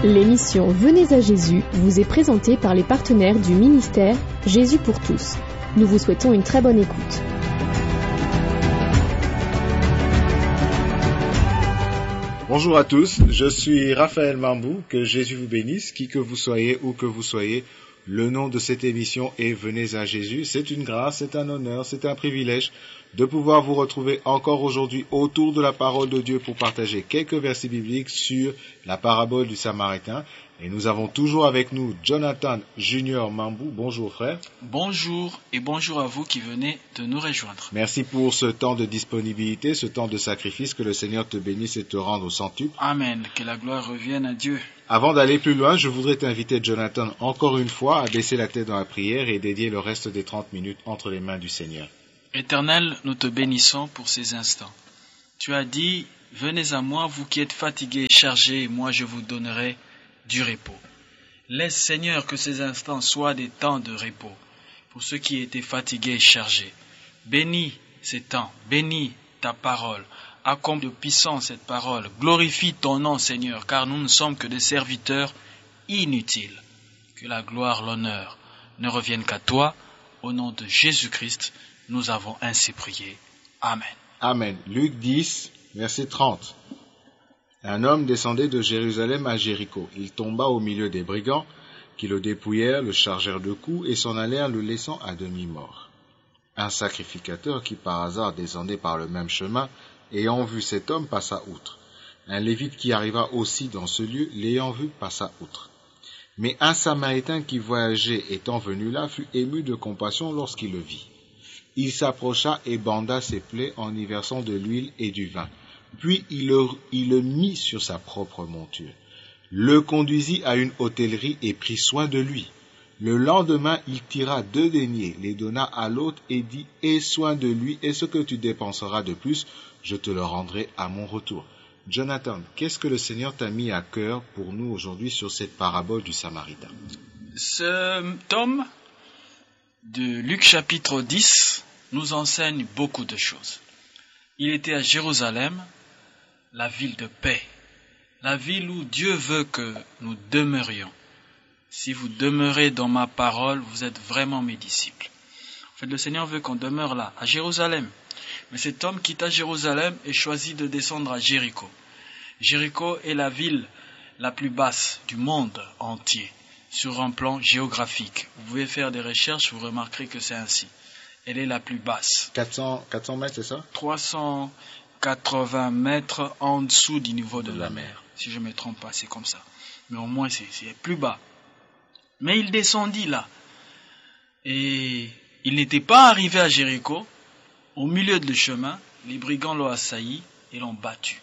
L'émission Venez à Jésus vous est présentée par les partenaires du ministère Jésus pour tous. Nous vous souhaitons une très bonne écoute. Bonjour à tous, je suis Raphaël Mambou, que Jésus vous bénisse, qui que vous soyez, où que vous soyez. Le nom de cette émission est Venez à Jésus. C'est une grâce, c'est un honneur, c'est un privilège de pouvoir vous retrouver encore aujourd'hui autour de la parole de Dieu pour partager quelques versets bibliques sur la parabole du Samaritain. Et nous avons toujours avec nous Jonathan Junior Mambou. Bonjour frère. Bonjour et bonjour à vous qui venez de nous rejoindre. Merci pour ce temps de disponibilité, ce temps de sacrifice. Que le Seigneur te bénisse et te rende au centuple. Amen. Que la gloire revienne à Dieu. Avant d'aller plus loin, je voudrais t'inviter, Jonathan, encore une fois à baisser la tête dans la prière et dédier le reste des 30 minutes entre les mains du Seigneur. Éternel, nous te bénissons pour ces instants. Tu as dit, venez à moi, vous qui êtes fatigués et chargés, et moi je vous donnerai du repos. Laisse, Seigneur, que ces instants soient des temps de repos pour ceux qui étaient fatigués et chargés. Bénis ces temps, bénis ta parole. Accomplis de puissance cette parole. Glorifie ton nom, Seigneur, car nous ne sommes que des serviteurs inutiles. Que la gloire, l'honneur ne reviennent qu'à toi. Au nom de Jésus-Christ, nous avons ainsi prié. Amen. Amen. Luc 10, verset 30. Un homme descendait de Jérusalem à Jéricho. Il tomba au milieu des brigands qui le dépouillèrent, le chargèrent de coups et s'en allèrent le laissant à demi-mort. Un sacrificateur qui par hasard descendait par le même chemin, ayant vu cet homme, passa outre. Un lévite qui arriva aussi dans ce lieu, l'ayant vu, passa outre. Mais un Samaritain qui voyageait étant venu là fut ému de compassion lorsqu'il le vit. Il s'approcha et banda ses plaies en y versant de l'huile et du vin. Puis il le mit sur sa propre monture, le conduisit à une hôtellerie et prit soin de lui. Le lendemain, il tira 2 deniers, les donna à l'autre et dit « Aie soin de lui, et ce que tu dépenseras de plus, je te le rendrai à mon retour. » Jonathan, qu'est-ce que le Seigneur t'a mis à cœur pour nous aujourd'hui sur cette parabole du Samaritain? Ce tome de Luc chapitre 10 nous enseigne beaucoup de choses. Il était à Jérusalem, la ville de paix, la ville où Dieu veut que nous demeurions. Si vous demeurez dans ma parole, vous êtes vraiment mes disciples. En fait, le Seigneur veut qu'on demeure là, à Jérusalem. Mais cet homme quitta Jérusalem et choisit de descendre à Jéricho. Jéricho est la ville la plus basse du monde entier, sur un plan géographique. Vous pouvez faire des recherches, vous remarquerez que c'est ainsi. Elle est la plus basse. 400 mètres, c'est ça? 380 mètres en dessous du niveau de la mer. Si je ne me trompe pas, c'est comme ça. Mais au moins, c'est plus bas. Mais il descendit là. Et il n'était pas arrivé à Jéricho. Au milieu du chemin, les brigands l'ont assailli et l'ont battu.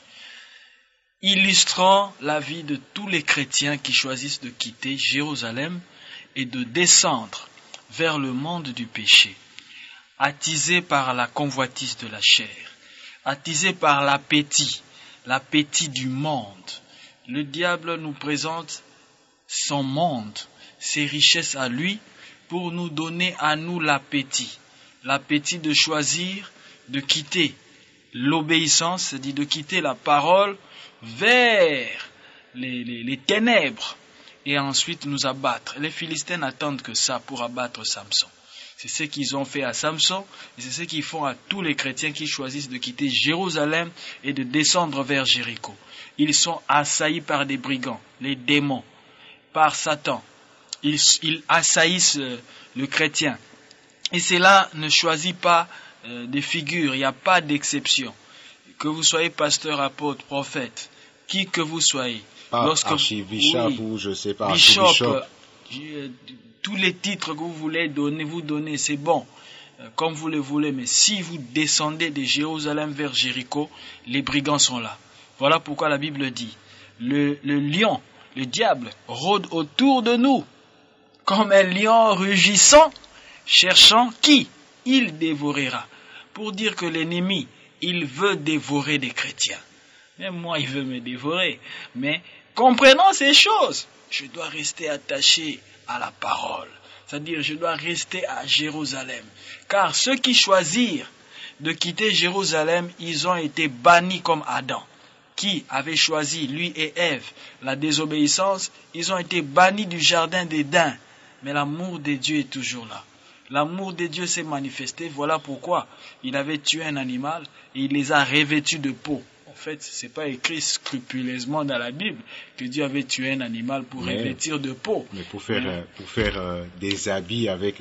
Illustrant la vie de tous les chrétiens qui choisissent de quitter Jérusalem et de descendre vers le monde du péché, attisés par la convoitise de la chair, attisés par l'appétit du monde. Le diable nous présente son monde, ses richesses à lui, pour nous donner à nous l'appétit de choisir, de quitter l'obéissance, c'est-à-dire de quitter la parole vers les ténèbres et ensuite nous abattre. Les Philistins n'attendent que ça pour abattre Samson. C'est ce qu'ils ont fait à Samson et c'est ce qu'ils font à tous les chrétiens qui choisissent de quitter Jérusalem et de descendre vers Jéricho. Ils sont assaillis par des brigands, les démons, par Satan. Ils assaillissent le chrétien. Et cela ne choisit pas des figures, il n'y a pas d'exception. Que vous soyez pasteur, apôtre, prophète, qui que vous soyez. Archibishop ou je sais pas, bishop, archibishop. Tous les titres que vous voulez donner, vous donnez, c'est bon, comme vous le voulez. Mais si vous descendez de Jérusalem vers Jéricho, les brigands sont là. Voilà pourquoi la Bible dit, le lion, le diable, rôde autour de nous, comme un lion rugissant, cherchant qui il dévorera. Pour dire que l'ennemi, il veut dévorer des chrétiens. Même moi, il veut me dévorer. Mais comprenons ces choses. Je dois rester attaché à la parole. C'est-à-dire, je dois rester à Jérusalem. Car ceux qui choisirent de quitter Jérusalem, ils ont été bannis comme Adam, qui avaient choisi, lui et Ève, la désobéissance, ils ont été bannis du jardin d'Éden. Mais l'amour de Dieu est toujours là. L'amour de Dieu s'est manifesté. Voilà pourquoi il avait tué un animal et il les a revêtus de peau. En fait, ce n'est pas écrit scrupuleusement dans la Bible que Dieu avait tué un animal pour revêtir de peau. Mais pour faire des habits avec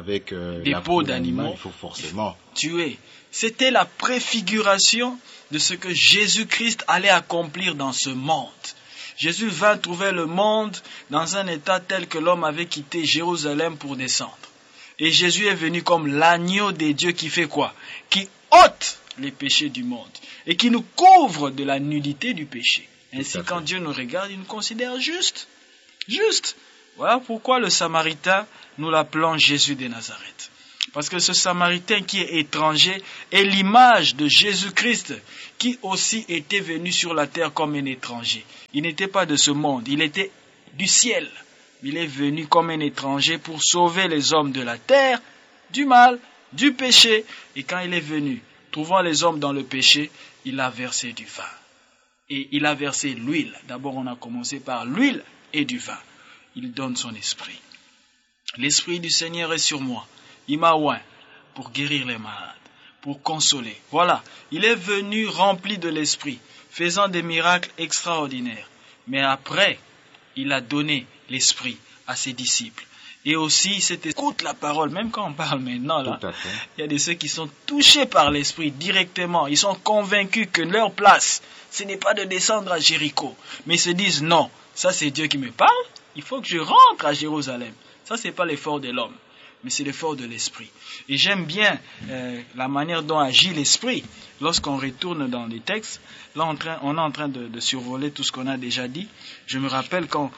des la peaux peau d'animal, d'animaux, il faut forcément tuer. C'était la préfiguration de ce que Jésus-Christ allait accomplir dans ce monde. Jésus vint trouver le monde dans un état tel que l'homme avait quitté Jérusalem pour descendre. Et Jésus est venu comme l'agneau des dieux qui fait quoi? Qui ôte les péchés du monde et qui nous couvre de la nudité du péché. Ainsi, quand Dieu nous regarde, il nous considère juste. Juste. Voilà pourquoi le Samaritain, nous l'appelons Jésus de Nazareth. Parce que ce Samaritain qui est étranger est l'image de Jésus-Christ qui aussi était venu sur la terre comme un étranger. Il n'était pas de ce monde, il était du ciel. Il est venu comme un étranger pour sauver les hommes de la terre, du mal, du péché. Et quand il est venu, trouvant les hommes dans le péché, il a versé du vin. Et il a versé l'huile. D'abord, on a commencé par l'huile et du vin. Il donne son esprit. L'esprit du Seigneur est sur moi. Il m'a oint pour guérir les malades, pour consoler. Voilà, il est venu rempli de l'esprit, faisant des miracles extraordinaires. Mais après, il a donné l'esprit à ses disciples. Et aussi, écoute la parole, même quand on parle maintenant, là, il y a de ceux qui sont touchés par l'esprit directement. Ils sont convaincus que leur place, ce n'est pas de descendre à Jéricho. Mais ils se disent, non, ça c'est Dieu qui me parle, il faut que je rentre à Jérusalem. Ça, c'est pas l'effort de l'homme, mais c'est l'effort de l'esprit. Et j'aime bien la manière dont agit l'esprit lorsqu'on retourne dans les textes. Là, on est en train de survoler tout ce qu'on a déjà dit. Je me rappelle quand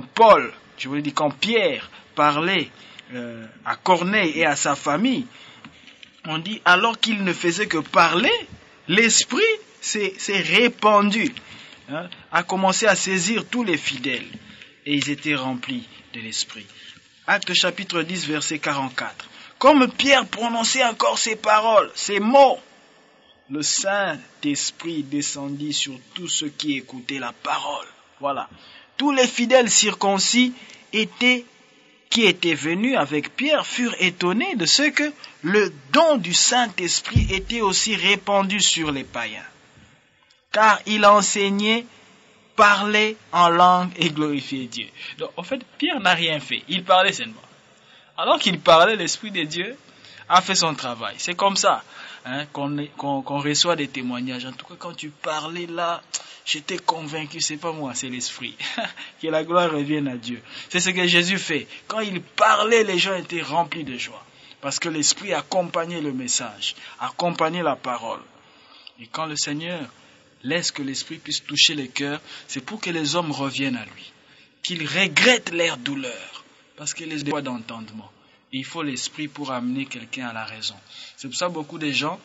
Pierre parlait à Corneille et à sa famille, on dit, alors qu'il ne faisait que parler, l'esprit s'est répandu, a commencé à saisir tous les fidèles, et ils étaient remplis de l'esprit. Actes chapitre 10, verset 44. Comme Pierre prononçait encore ces paroles, ces mots, le Saint-Esprit descendit sur tous ceux qui écoutaient la parole. Voilà. Tous les fidèles circoncis qui étaient venus avec Pierre furent étonnés de ce que le don du Saint-Esprit était aussi répandu sur les païens. Car il enseignait, parlait en langue et glorifiait Dieu. Donc, en fait, Pierre n'a rien fait. Il parlait seulement. Alors qu'il parlait, l'Esprit de Dieu a fait son travail. C'est comme ça qu'on reçoit des témoignages. En tout cas, quand tu parlais là, j'étais convaincu, c'est pas moi, c'est l'Esprit. Que la gloire revienne à Dieu. C'est ce que Jésus fait. Quand il parlait, les gens étaient remplis de joie. Parce que l'Esprit accompagnait le message, accompagnait la parole. Et quand le Seigneur laisse que l'Esprit puisse toucher les cœurs, c'est pour que les hommes reviennent à lui. Qu'ils regrettent leur douleur. Parce qu'il les voix d'entendement. Et il faut l'Esprit pour amener quelqu'un à la raison. C'est pour ça que beaucoup de gens,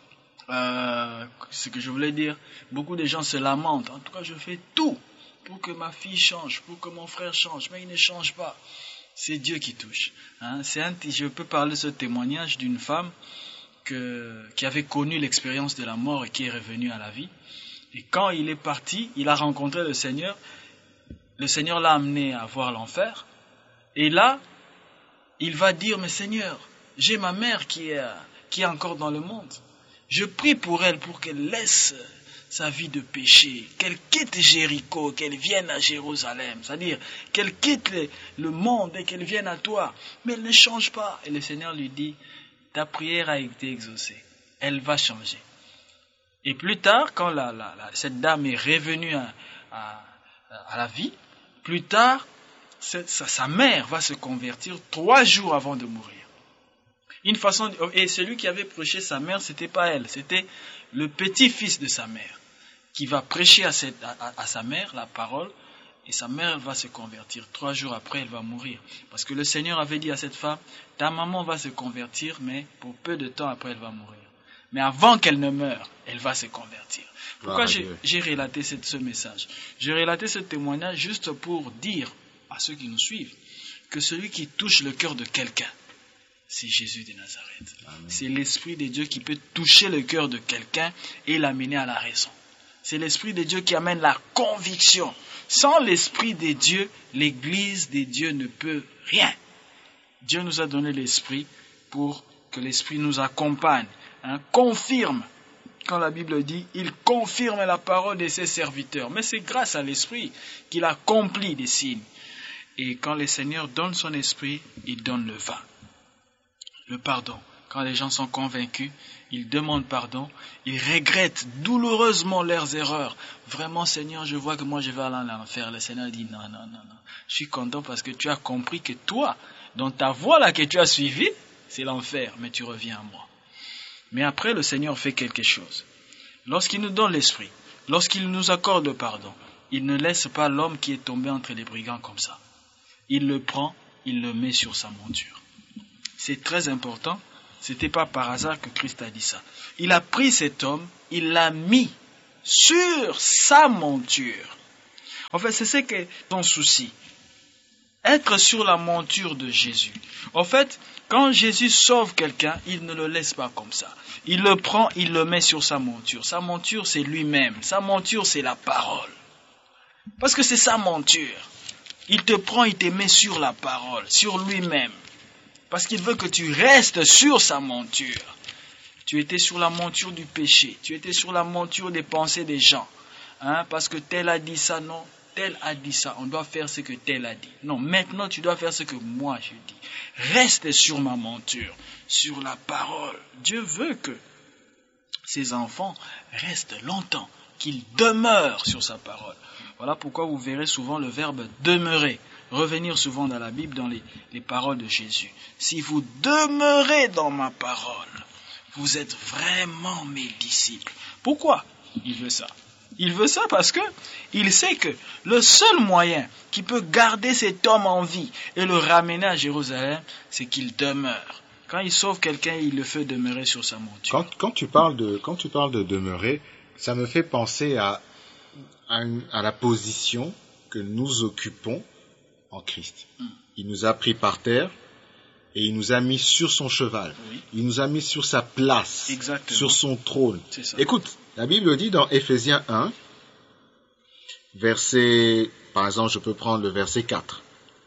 ce que je voulais dire, beaucoup de gens se lamentent. En tout cas, je fais tout pour que ma fille change, pour que mon frère change, mais il ne change pas. C'est Dieu qui touche. Je peux parler de ce témoignage d'une femme qui avait connu l'expérience de la mort et qui est revenue à la vie. Et quand il est parti, il a rencontré le Seigneur. Le Seigneur l'a amené à voir l'enfer. Et là, il va dire, mais Seigneur, j'ai ma mère qui est encore dans le monde. Je prie pour elle pour qu'elle laisse sa vie de péché, qu'elle quitte Jéricho, qu'elle vienne à Jérusalem. C'est-à-dire qu'elle quitte le monde et qu'elle vienne à toi. Mais elle ne change pas. Et le Seigneur lui dit, ta prière a été exaucée. Elle va changer. Et plus tard, quand cette dame est revenue à la vie, plus tard, sa mère va se convertir 3 jours avant de mourir. Et celui qui avait prêché sa mère, c'était pas elle, c'était le petit-fils de sa mère, qui va prêcher à sa mère la parole, et sa mère va se convertir. 3 jours après, elle va mourir. Parce que le Seigneur avait dit à cette femme, ta maman va se convertir, mais pour peu de temps après, elle va mourir. Mais avant qu'elle ne meure, elle va se convertir. Pourquoi j'ai relaté ce message? J'ai relaté ce témoignage juste pour dire à ceux qui nous suivent que celui qui touche le cœur de quelqu'un, c'est Jésus de Nazareth. Amen. C'est l'Esprit de Dieu qui peut toucher le cœur de quelqu'un et l'amener à la raison. C'est l'Esprit de Dieu qui amène la conviction. Sans l'Esprit de Dieu, l'Église de Dieu ne peut rien. Dieu nous a donné l'Esprit pour que l'Esprit nous accompagne, confirme. Quand la Bible dit, il confirme la parole de ses serviteurs. Mais c'est grâce à l'Esprit qu'il accomplit des signes. Et quand le Seigneur donne son Esprit, il donne le vin, le pardon. Quand les gens sont convaincus, ils demandent pardon, ils regrettent douloureusement leurs erreurs. Vraiment, Seigneur, je vois que moi je vais aller en enfer. Le Seigneur dit, non. Je suis content parce que tu as compris que toi, dans ta voie là que tu as suivie, c'est l'enfer, mais tu reviens à moi. Mais après, le Seigneur fait quelque chose. Lorsqu'il nous donne l'Esprit, lorsqu'il nous accorde le pardon, il ne laisse pas l'homme qui est tombé entre les brigands comme ça. Il le prend, il le met sur sa monture. C'est très important. Ce n'était pas par hasard que Christ a dit ça. Il a pris cet homme, il l'a mis sur sa monture. En fait, c'est ce qui est ton souci. Être sur la monture de Jésus. En fait, quand Jésus sauve quelqu'un, il ne le laisse pas comme ça. Il le prend, il le met sur sa monture. Sa monture, c'est lui-même. Sa monture, c'est la parole. Parce que c'est sa monture. Il te prend, il te met sur la parole, sur lui-même. Parce qu'il veut que tu restes sur sa monture. Tu étais sur la monture du péché. Tu étais sur la monture des pensées des gens. Parce que tel a dit ça, non. Tel a dit ça. On doit faire ce que tel a dit. Non, maintenant tu dois faire ce que moi je dis. Reste sur ma monture, sur la parole. Dieu veut que ses enfants restent longtemps, qu'ils demeurent sur sa parole. Voilà pourquoi vous verrez souvent le verbe demeurer. Revenir souvent dans la Bible, dans les paroles de Jésus. Si vous demeurez dans ma parole, vous êtes vraiment mes disciples. Pourquoi il veut ça? Il veut ça parce que il sait que le seul moyen qui peut garder cet homme en vie et le ramener à Jérusalem, c'est qu'il demeure. Quand il sauve quelqu'un, il le fait demeurer sur sa monture. Quand tu parles de demeurer, ça me fait penser à la position que nous occupons en Christ. Il nous a pris par terre et il nous a mis sur son cheval. Oui. Il nous a mis sur sa place. Exactement. Sur son trône. Écoute, la Bible dit dans Éphésiens 1, par exemple, je peux prendre le verset 4.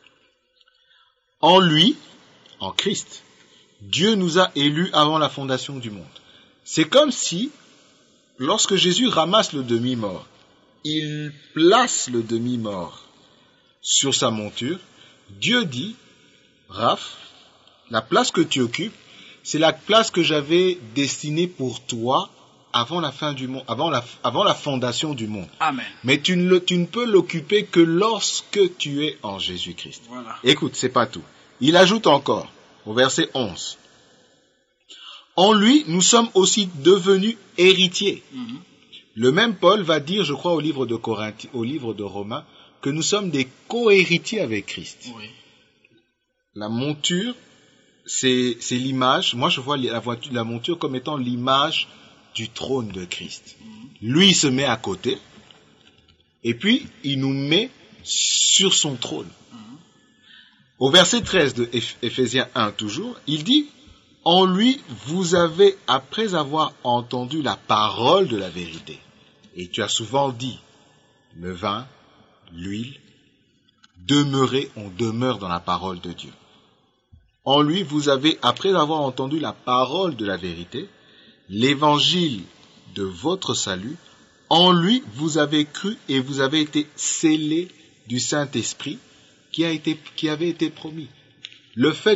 En lui, en Christ, Dieu nous a élus avant la fondation du monde. C'est comme si, lorsque Jésus ramasse le demi-mort, il place le demi-mort sur sa monture. Dieu dit, Raph, la place que tu occupes, c'est la place que j'avais destinée pour toi avant la fin du monde, avant la fondation du monde. Amen. Mais tu ne peux l'occuper que lorsque tu es en Jésus-Christ. Voilà. Écoute, c'est pas tout. Il ajoute encore, au verset 11. En lui, nous sommes aussi devenus héritiers. Mm-hmm. Le même Paul va dire, je crois, au livre de Romains, que nous sommes des co-héritiers avec Christ. Oui. La monture, c'est l'image. Moi, je vois la monture comme étant l'image du trône de Christ. Lui, il se met à côté, et puis il nous met sur son trône. Au verset 13 de Éphésiens 1, toujours, il dit, en lui, vous avez, après avoir entendu la parole de la vérité, et tu as souvent dit, le vin, l'huile, demeurez, on demeure dans la parole de Dieu. En lui, vous avez, après avoir entendu la parole de la vérité, l'évangile de votre salut, en lui, vous avez cru et vous avez été scellés du Saint-Esprit qui avait été promis. Le fait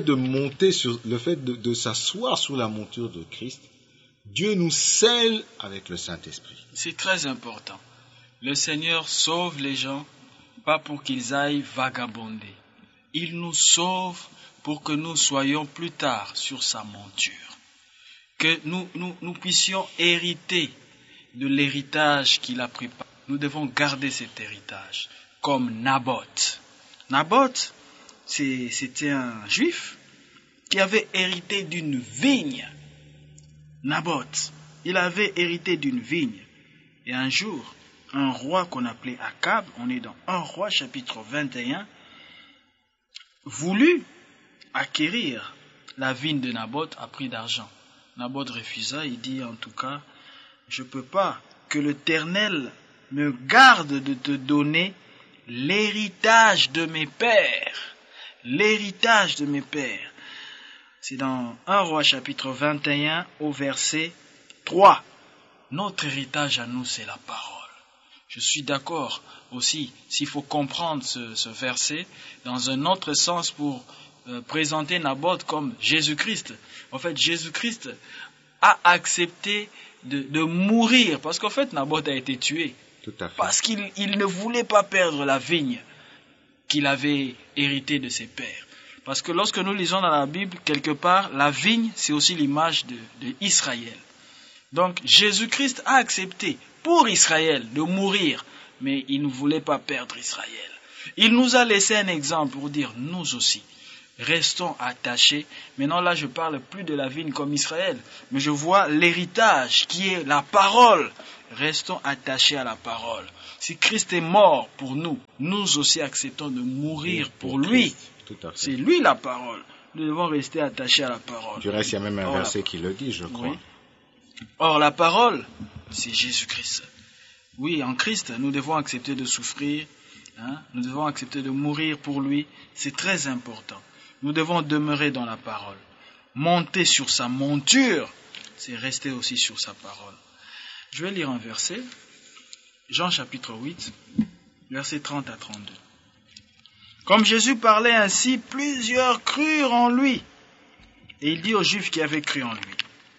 de s'asseoir sur la monture de Christ, Dieu nous scelle avec le Saint-Esprit. C'est très important. Le Seigneur sauve les gens, pas pour qu'ils aillent vagabonder. Il nous sauve pour que nous soyons plus tard sur sa monture. Que nous puissions hériter de l'héritage qu'il a préparé. Nous devons garder cet héritage, comme Naboth. Naboth, c'était un juif qui avait hérité d'une vigne. Naboth, il avait hérité d'une vigne. Et un jour, un roi qu'on appelait Akab, on est dans 1 Roi chapitre 21, voulut acquérir la vigne de Naboth à prix d'argent. Naboth refusa, il dit en tout cas, je ne peux pas que l'Éternel me garde de te donner l'héritage de mes pères. L'héritage de mes pères. C'est dans 1 Roi chapitre 21 au verset 3. Notre héritage à nous, c'est la parole. Je suis d'accord aussi, s'il faut comprendre ce verset dans un autre sens pour présenter Naboth comme Jésus-Christ. En fait, Jésus-Christ a accepté de mourir, parce qu'en fait, Naboth a été tué. Tout à fait. Parce qu'il ne voulait pas perdre la vigne qu'il avait héritée de ses pères. Parce que lorsque nous lisons dans la Bible, quelque part, la vigne, c'est aussi l'image de Israël. Donc, Jésus-Christ a accepté pour Israël de mourir, mais il ne voulait pas perdre Israël. Il nous a laissé un exemple pour dire, nous aussi, restons attachés. Maintenant, là, je parle plus de la vigne comme Israël, mais je vois l'héritage qui est la parole. Restons attachés à la parole. Si Christ est mort pour nous, nous aussi acceptons de mourir pour lui. C'est lui la parole. Nous devons rester attachés à la parole. Du reste, il y a même un verset qui le dit, je crois. Oui. Or, la parole, c'est Jésus-Christ. Oui, en Christ, nous devons accepter de souffrir. Nous devons accepter de mourir pour lui. C'est très important. Nous devons demeurer dans la parole. Monter sur sa monture, c'est rester aussi sur sa parole. Je vais lire un verset. Jean chapitre 8, versets 30 à 32. Comme Jésus parlait ainsi, plusieurs crurent en lui. Et il dit aux Juifs qui avaient cru en lui,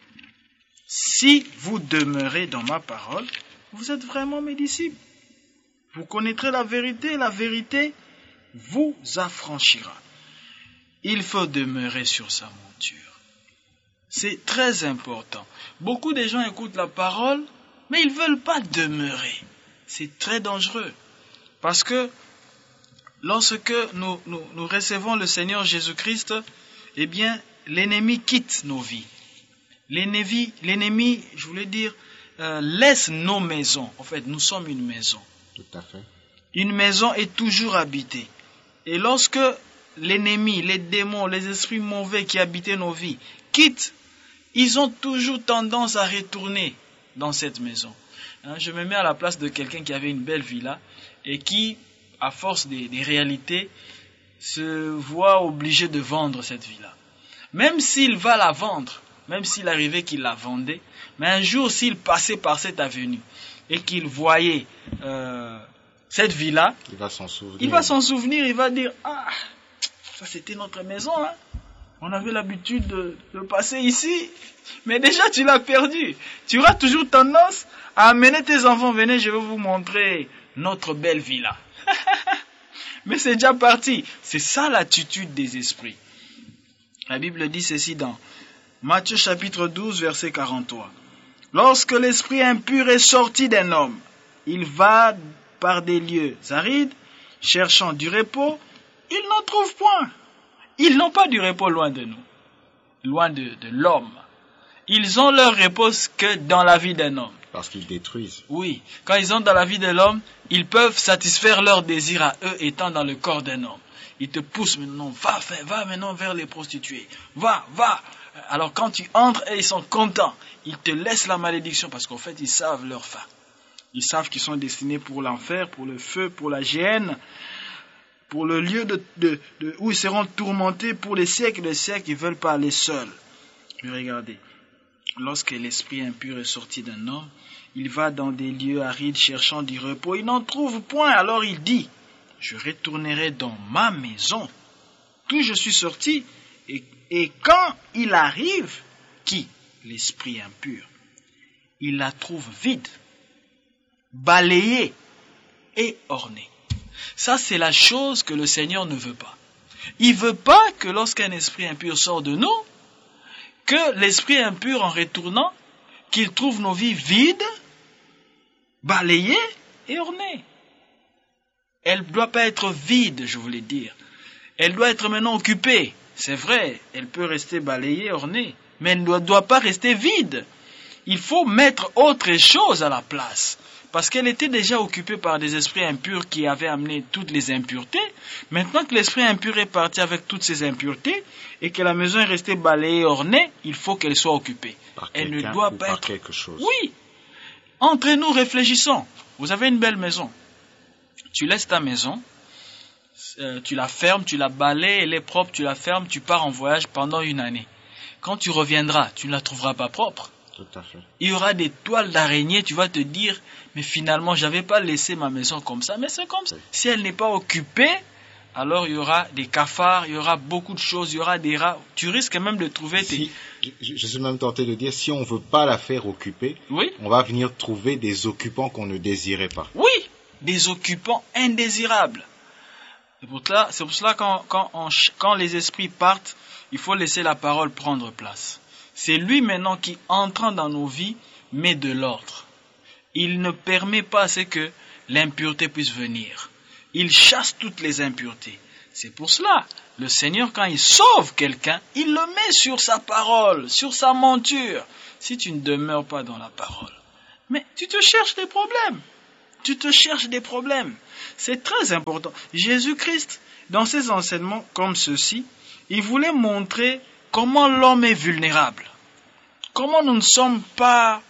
si vous demeurez dans ma parole, vous êtes vraiment mes disciples. Vous connaîtrez la vérité vous affranchira. Il faut demeurer sur sa monture. C'est très important. Beaucoup de gens écoutent la parole, mais ils ne veulent pas demeurer. C'est très dangereux. Parce que lorsque nous recevons le Seigneur Jésus-Christ, eh bien, l'ennemi quitte nos vies. L'ennemi, je voulais dire, laisse nos maisons. En fait, nous sommes une maison. Tout à fait. Une maison est toujours habitée. Et lorsque l'ennemi, les démons, les esprits mauvais qui habitaient nos vies quittent, ils ont toujours tendance à retourner dans cette maison. Je me mets à la place de quelqu'un qui avait une belle villa et qui, à force des réalités, se voit obligé de vendre cette villa. Même s'il va la vendre, même s'il arrivait qu'il la vendait, mais un jour s'il passait par cette avenue et qu'il voyait cette villa, il va s'en souvenir, il va dire, ah, ça c'était notre maison, hein. On avait l'habitude de passer ici, mais déjà tu l'as perdu. Tu auras toujours tendance à amener tes enfants, venez, je vais vous montrer notre belle villa. Mais c'est déjà parti. C'est ça l'attitude des esprits. La Bible dit ceci dans Matthieu chapitre 12, verset 43. Lorsque l'esprit impur est sorti d'un homme, il va par des lieux arides, cherchant du repos, il n'en trouve point. Ils n'ont pas du repos loin de nous, loin de l'homme. Ils ont leur repos que dans la vie d'un homme. Parce qu'ils détruisent. Oui, quand ils sont dans la vie de l'homme, ils peuvent satisfaire leurs désirs à eux étant dans le corps d'un homme. Ils te poussent maintenant, va maintenant vers les prostituées, va. Alors quand tu entres et ils sont contents, ils te laissent la malédiction parce qu'en fait ils savent leur fin. Ils savent qu'ils sont destinés pour l'enfer, pour le feu, pour la géhenne, pour le lieu où ils seront tourmentés pour les siècles des siècles. Ils ne veulent pas aller seuls. Mais regardez, lorsque l'esprit impur est sorti d'un homme, il va dans des lieux arides cherchant du repos. Il n'en trouve point. Alors il dit, je retournerai dans ma maison d'où je suis sorti. Et quand il arrive, qui? L'esprit impur. Il la trouve vide, balayée et ornée. Ça, c'est la chose que le Seigneur ne veut pas. Il ne veut pas que lorsqu'un esprit impur sort de nous, que l'esprit impur, en retournant, qu'il trouve nos vies vides, balayées et ornées. Elle ne doit pas être vide, je voulais dire. Elle doit être maintenant occupée. C'est vrai, elle peut rester balayée, ornée, mais elle ne doit pas rester vide. Il faut mettre autre chose à la place. Parce qu'elle était déjà occupée par des esprits impurs qui avaient amené toutes les impuretés. Maintenant que l'esprit impur est parti avec toutes ces impuretés et que la maison est restée balayée, ornée, il faut qu'elle soit occupée. Elle ne doit pas être... quelque chose. Oui. Entre nous, réfléchissons. Vous avez une belle maison. Tu laisses ta maison, tu la fermes, tu la balayes, elle est propre, tu la fermes, tu pars en voyage pendant une année. Quand tu reviendras, tu ne la trouveras pas propre. Tout à fait. Il y aura des toiles d'araignée, tu vas te dire, mais finalement, j'avais pas laissé ma maison comme ça, mais c'est comme ça. Si elle n'est pas occupée, alors il y aura des cafards, il y aura beaucoup de choses, il y aura des rats. Tu risques même de trouver je suis même tenté de dire, si on ne veut pas la faire occuper, oui, on va venir trouver des occupants qu'on ne désirait pas. Oui, des occupants indésirables. C'est pour cela quand les esprits partent, il faut laisser la parole prendre place. C'est lui maintenant qui, entrant dans nos vies, met de l'ordre. Il ne permet pas à ce que l'impureté puisse venir. Il chasse toutes les impuretés. C'est pour cela, le Seigneur, quand il sauve quelqu'un, il le met sur sa parole, sur sa monture. Si tu ne demeures pas dans la parole, mais tu te cherches des problèmes. Tu te cherches des problèmes. C'est très important. Jésus-Christ, dans ses enseignements comme ceci, il voulait montrer comment l'homme est vulnérable. Comment nous ne sommes pas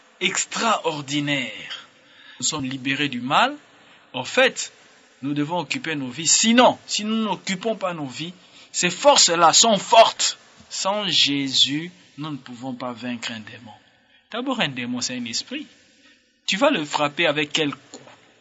extraordinaires. Nous sommes libérés du mal. En fait, nous devons occuper nos vies. Sinon, si nous n'occupons pas nos vies, ces forces-là sont fortes. Sans Jésus, nous ne pouvons pas vaincre un démon. D'abord, un démon, c'est un esprit. Tu vas le frapper avec quel coup?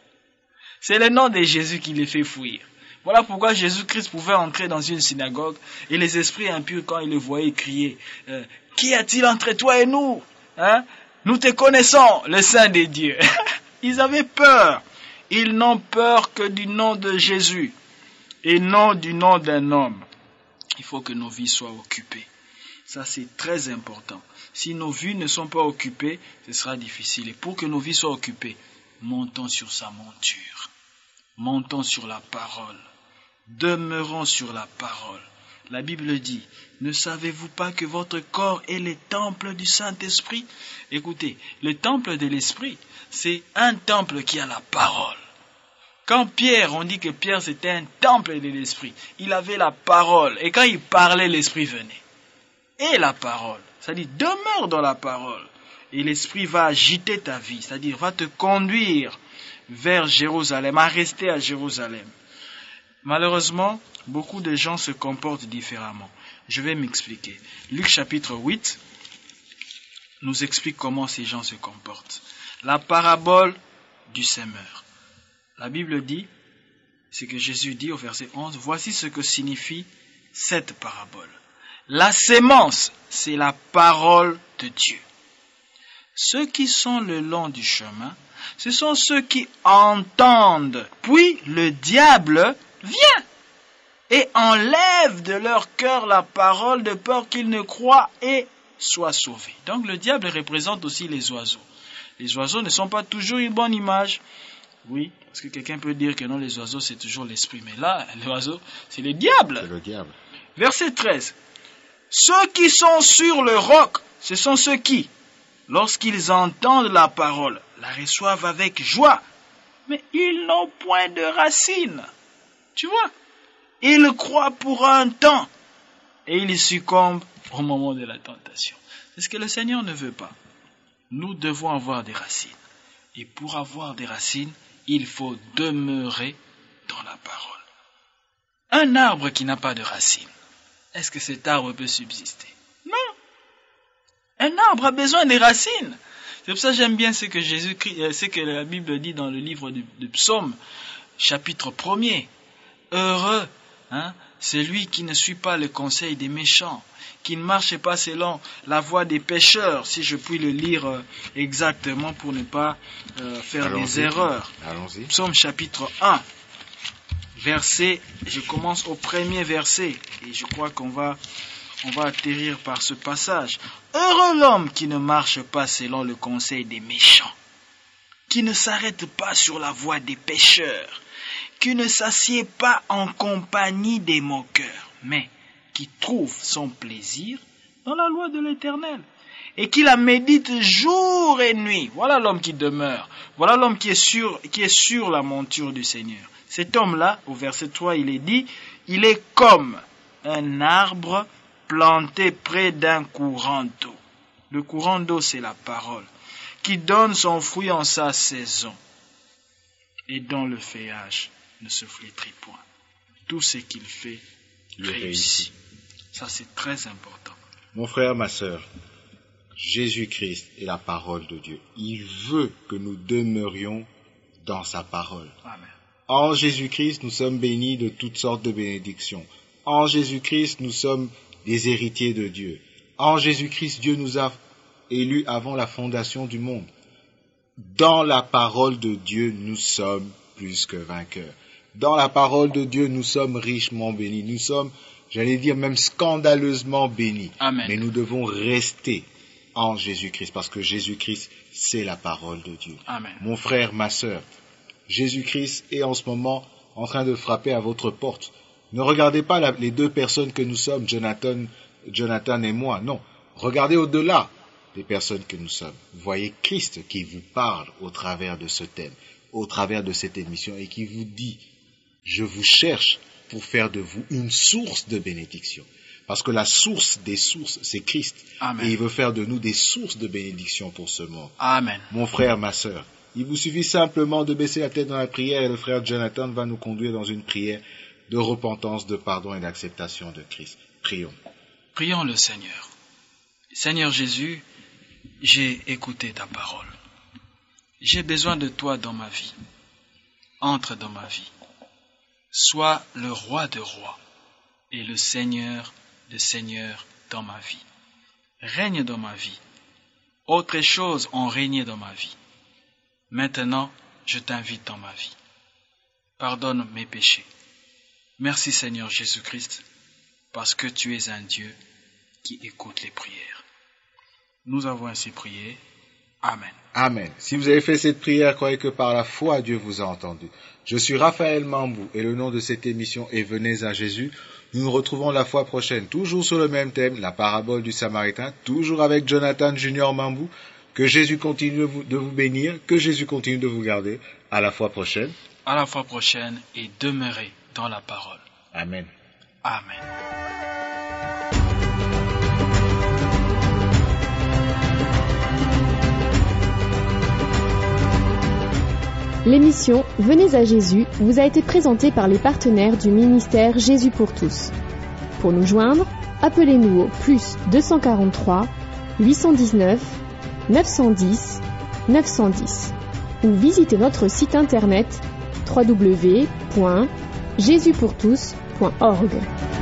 C'est le nom de Jésus qui les fait fuir. Voilà pourquoi Jésus-Christ pouvait entrer dans une synagogue et les esprits impurs, quand ils le voyaient, criaient « Qu'y a-t-il entre toi et nous? Nous te connaissons, le Saint des dieux. » Ils avaient peur. Ils n'ont peur que du nom de Jésus et non du nom d'un homme. Il faut que nos vies soient occupées. Ça, c'est très important. Si nos vies ne sont pas occupées, ce sera difficile. Et pour que nos vies soient occupées, montons sur sa monture. Montons sur la parole. Demeurons sur la parole. La Bible dit, ne savez-vous pas que votre corps est le temple du Saint-Esprit? Écoutez, le temple de l'Esprit, c'est un temple qui a la parole. Quand Pierre, on dit que Pierre c'était un temple de l'Esprit, il avait la parole. Et quand il parlait, l'Esprit venait. Et la parole, c'est-à-dire demeure dans la parole. Et l'Esprit va agiter ta vie, c'est-à-dire va te conduire vers Jérusalem, à rester à Jérusalem. Malheureusement, beaucoup de gens se comportent différemment. Je vais m'expliquer. Luc chapitre 8 nous explique comment ces gens se comportent. La parabole du semeur. La Bible dit, c'est que Jésus dit au verset 11, voici ce que signifie cette parabole. La sémence, c'est la parole de Dieu. Ceux qui sont le long du chemin, ce sont ceux qui entendent. Puis le diable vient et enlève de leur cœur la parole de peur qu'ils ne croient et soient sauvés. Donc le diable représente aussi les oiseaux. Les oiseaux ne sont pas toujours une bonne image. Oui, parce que quelqu'un peut dire que non, les oiseaux c'est toujours l'esprit. Mais là, l'oiseau, c'est le diable. C'est le diable. Verset 13. Ceux qui sont sur le roc, ce sont ceux qui, lorsqu'ils entendent la parole, la reçoivent avec joie. Mais ils n'ont point de racines. Tu vois, ils croient pour un temps et ils succombent au moment de la tentation. C'est ce que le Seigneur ne veut pas. Nous devons avoir des racines. Et pour avoir des racines, il faut demeurer dans la parole. Un arbre qui n'a pas de racines, est-ce que cet arbre peut subsister? Non. Un arbre a besoin des racines. C'est pour ça que j'aime bien ce que la Bible dit dans le livre de Psaume, chapitre 1er. Heureux, c'est lui qui ne suit pas le conseil des méchants, qui ne marche pas selon la voie des pécheurs, si je puis le lire exactement pour ne pas faire des erreurs. Allons-y. Psaume chapitre 1, je commence au premier verset, et je crois qu'on va atterrir par ce passage. Heureux l'homme qui ne marche pas selon le conseil des méchants, qui ne s'arrête pas sur la voie des pécheurs, qui ne s'assied pas en compagnie des moqueurs, mais qui trouve son plaisir dans la loi de l'Éternel, et qui la médite jour et nuit. Voilà l'homme qui demeure, voilà l'homme qui est sur la monture du Seigneur. Cet homme-là, au verset 3, il est dit, il est comme un arbre planté près d'un courant d'eau. Le courant d'eau, c'est la parole, qui donne son fruit en sa saison et dont le feuillage ne se flétrit point. Tout ce qu'il fait réussit. Ça, c'est très important. Mon frère, ma sœur, Jésus-Christ est la parole de Dieu. Il veut que nous demeurions dans sa parole. Amen. En Jésus-Christ, nous sommes bénis de toutes sortes de bénédictions. En Jésus-Christ, nous sommes des héritiers de Dieu. En Jésus-Christ, Dieu nous a élus avant la fondation du monde. Dans la parole de Dieu, nous sommes plus que vainqueurs. Dans la parole de Dieu, nous sommes richement bénis. Nous sommes, j'allais dire, même scandaleusement bénis. Amen. Mais nous devons rester en Jésus-Christ, parce que Jésus-Christ, c'est la parole de Dieu. Amen. Mon frère, ma sœur, Jésus-Christ est en ce moment en train de frapper à votre porte. Ne regardez pas les deux personnes que nous sommes, Jonathan et moi. Non, regardez au-delà des personnes que nous sommes. Voyez Christ qui vous parle au travers de ce thème, au travers de cette émission, et qui vous dit, je vous cherche pour faire de vous une source de bénédiction. Parce que la source des sources, c'est Christ. Amen. Et il veut faire de nous des sources de bénédiction pour ce monde. Amen. Mon frère, ma sœur, il vous suffit simplement de baisser la tête dans la prière et le frère Jonathan va nous conduire dans une prière de repentance, de pardon et d'acceptation de Christ. Prions. Prions le Seigneur. Seigneur Jésus, j'ai écouté ta parole. J'ai besoin de toi dans ma vie. Entre dans ma vie. Sois le roi de rois et le Seigneur de seigneurs dans ma vie. Règne dans ma vie. Autres choses ont régné dans ma vie. Maintenant, je t'invite dans ma vie. Pardonne mes péchés. Merci Seigneur Jésus-Christ, parce que tu es un Dieu qui écoute les prières. Nous avons ainsi prié. Amen. Amen. Si vous avez fait cette prière, croyez que par la foi, Dieu vous a entendu. Je suis Raphaël Mambou et le nom de cette émission est Venez à Jésus. Nous nous retrouvons la fois prochaine, toujours sur le même thème, la parabole du Samaritain, toujours avec Jonathan Junior Mambou. Que Jésus continue de vous bénir, que Jésus continue de vous garder. À la fois prochaine. À la fois prochaine et demeurez dans la parole. Amen. Amen. L'émission Venez à Jésus vous a été présentée par les partenaires du ministère Jésus pour tous. Pour nous joindre, appelez-nous au +243 819 910 910 ou visitez notre site internet www.jesuspourtous.org.